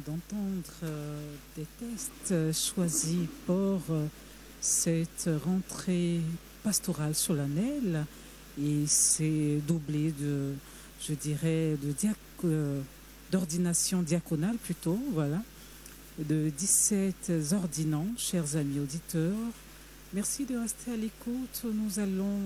d'entendre des textes choisis pour cette rentrée pastorale solennelle et c'est doublé de, je dirais, d'ordination diaconale plutôt, voilà, de 17 ordinants, chers amis auditeurs. Merci de rester à l'écoute. Nous allons